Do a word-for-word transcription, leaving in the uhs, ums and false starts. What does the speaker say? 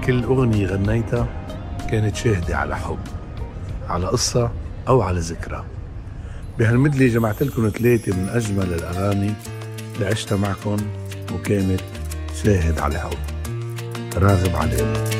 كل أغنية غنيتها كانت شاهدة على حب، على قصة أو على ذكرى. بهالمدلي جمعت لكم ثلاثة من أجمل الأغاني اللي عشتها معكم وكانت شاهد على حب. راغب علينا.